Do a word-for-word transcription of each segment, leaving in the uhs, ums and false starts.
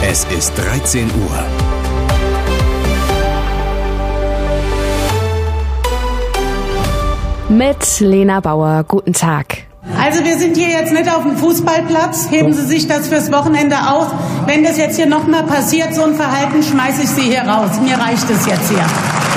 Es ist dreizehn Uhr. Mit Lena Bauer, guten Tag. Also wir sind hier jetzt nicht auf dem Fußballplatz. Heben Sie sich das fürs Wochenende auf. Wenn das jetzt hier nochmal passiert, so ein Verhalten, schmeiße ich Sie hier raus. Mir reicht es jetzt hier.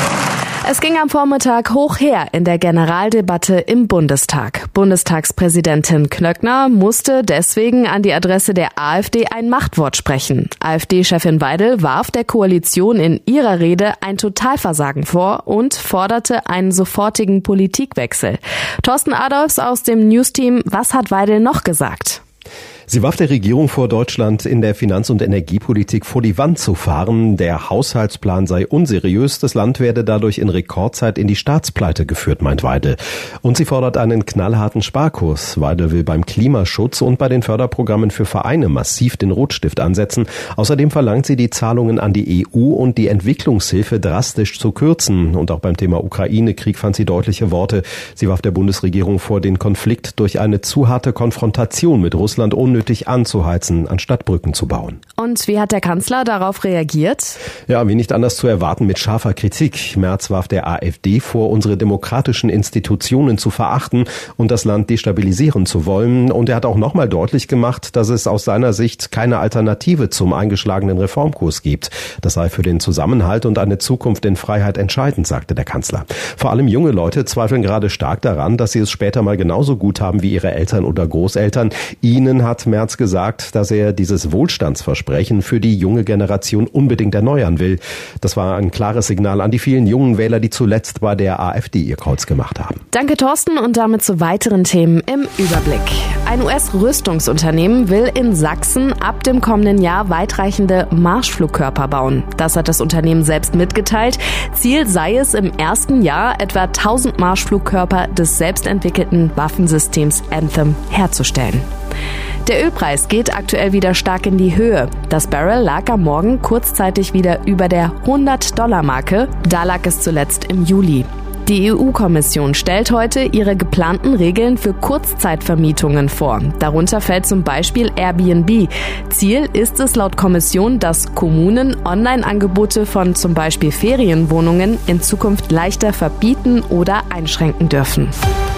Es ging am Vormittag hoch her in der Generaldebatte im Bundestag. Bundestagspräsidentin Klöckner musste deswegen an die Adresse der AfD ein Machtwort sprechen. AfD-Chefin Weidel warf der Koalition in ihrer Rede ein Totalversagen vor und forderte einen sofortigen Politikwechsel. Thorsten Adolfs aus dem Newsteam, was hat Weidel noch gesagt? Sie warf der Regierung vor, Deutschland in der Finanz- und Energiepolitik vor die Wand zu fahren. Der Haushaltsplan sei unseriös, das Land werde dadurch in Rekordzeit in die Staatspleite geführt, meint Weidel. Und sie fordert einen knallharten Sparkurs. Weidel will beim Klimaschutz und bei den Förderprogrammen für Vereine massiv den Rotstift ansetzen. Außerdem verlangt sie, die Zahlungen an die E U und die Entwicklungshilfe drastisch zu kürzen. Und auch beim Thema Ukraine-Krieg fand sie deutliche Worte. Sie warf der Bundesregierung vor, den Konflikt durch eine zu harte Konfrontation mit Russland unnötig anzuheizen, anstatt Brücken zu bauen. Und wie hat der Kanzler darauf reagiert? Ja, wie nicht anders zu erwarten, mit scharfer Kritik. Merz warf der AfD vor, unsere demokratischen Institutionen zu verachten und das Land destabilisieren zu wollen. Und er hat auch nochmal deutlich gemacht, dass es aus seiner Sicht keine Alternative zum eingeschlagenen Reformkurs gibt. Das sei für den Zusammenhalt und eine Zukunft in Freiheit entscheidend, sagte der Kanzler. Vor allem junge Leute zweifeln gerade stark daran, dass sie es später mal genauso gut haben wie ihre Eltern oder Großeltern. Ihnen hat Merz gesagt, dass er dieses Wohlstandsversprechen für die junge Generation unbedingt erneuern will. Das war ein klares Signal an die vielen jungen Wähler, die zuletzt bei der AfD ihr Kreuz gemacht haben. Danke, Thorsten, und damit zu weiteren Themen im Überblick. Ein U S-Rüstungsunternehmen will in Sachsen ab dem kommenden Jahr weitreichende Marschflugkörper bauen. Das hat das Unternehmen selbst mitgeteilt. Ziel sei es, im ersten Jahr etwa tausend Marschflugkörper des selbstentwickelten Waffensystems Anthem herzustellen. Der Ölpreis geht aktuell wieder stark in die Höhe. Das Barrel lag am Morgen kurzzeitig wieder über der hundert-Dollar-Marke. Da lag es zuletzt im Juli. Die E U-Kommission stellt heute ihre geplanten Regeln für Kurzzeitvermietungen vor. Darunter fällt zum Beispiel Airbnb. Ziel ist es laut Kommission, dass Kommunen Online-Angebote von zum Beispiel Ferienwohnungen in Zukunft leichter verbieten oder einschränken dürfen.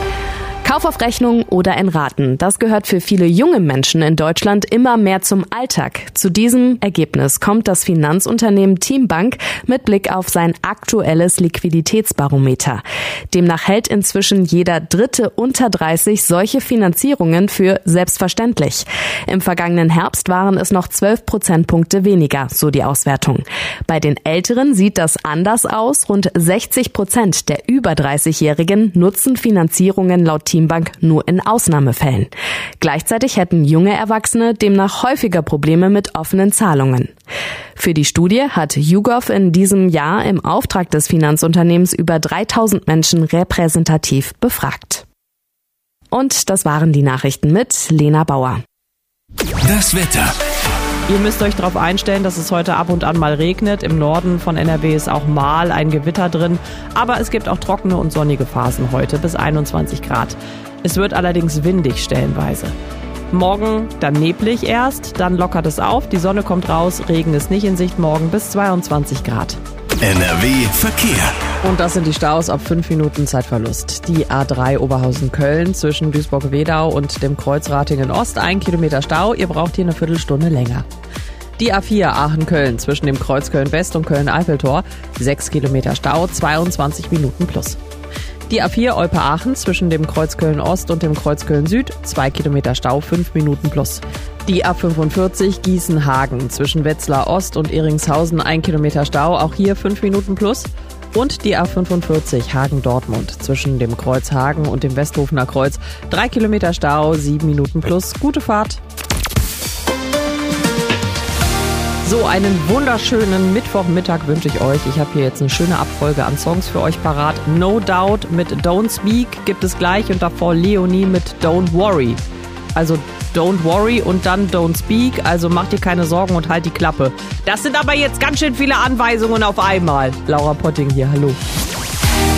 Kauf auf Rechnung oder in Raten. Das gehört für viele junge Menschen in Deutschland immer mehr zum Alltag. Zu diesem Ergebnis kommt das Finanzunternehmen Teambank mit Blick auf sein aktuelles Liquiditätsbarometer. Demnach hält inzwischen jeder Dritte unter dreißig solche Finanzierungen für selbstverständlich. Im vergangenen Herbst waren es noch zwölf Prozentpunkte weniger, so die Auswertung. Bei den Älteren sieht das anders aus. Rund sechzig Prozent der über dreißigjährigen nutzen Finanzierungen laut Teambank Bank nur in Ausnahmefällen. Gleichzeitig hätten junge Erwachsene demnach häufiger Probleme mit offenen Zahlungen. Für die Studie hat YouGov in diesem Jahr im Auftrag des Finanzunternehmens über dreitausend Menschen repräsentativ befragt. Und das waren die Nachrichten mit Lena Bauer. Das Wetter. Ihr müsst euch darauf einstellen, dass es heute ab und an mal regnet. Im Norden von N R W ist auch mal ein Gewitter drin. Aber es gibt auch trockene und sonnige Phasen heute bis einundzwanzig Grad. Es wird allerdings windig stellenweise. Morgen dann neblig erst, dann lockert es auf, die Sonne kommt raus, Regen ist nicht in Sicht, morgen bis zweiundzwanzig Grad. N R W Verkehr. Und das sind die Staus auf fünf Minuten Zeitverlust. Die A drei Oberhausen-Köln zwischen Duisburg-Wedau und dem Kreuz Ratingen-Ost, ein Kilometer Stau, ihr braucht hier eine Viertelstunde länger. Die A vier Aachen-Köln zwischen dem Kreuz Köln-West und Köln-Eiffeltor, sechs Kilometer Stau, zweiundzwanzig Minuten plus. Die A vier Olpe-Aachen zwischen dem Kreuz Köln-Ost und dem Kreuz Köln-Süd, zwei Kilometer Stau, fünf Minuten plus. Die A fünfundvierzig Gießen-Hagen zwischen Wetzlar Ost und Ehringshausen, ein Kilometer Stau, auch hier fünf Minuten plus. Und die A fünfundvierzig Hagen-Dortmund zwischen dem Kreuz Hagen und dem Westhofener Kreuz, drei Kilometer Stau, sieben Minuten plus. Gute Fahrt! So, einen wunderschönen Mittwochmittag wünsche ich euch. Ich habe hier jetzt eine schöne Abfolge an Songs für euch parat. No Doubt mit Don't Speak gibt es gleich und davor Leonie mit Don't Worry. Also Don't Worry und dann Don't Speak, also mach dir keine Sorgen und halt die Klappe. Das sind aber jetzt ganz schön viele Anweisungen auf einmal. Laura Potting hier, hallo.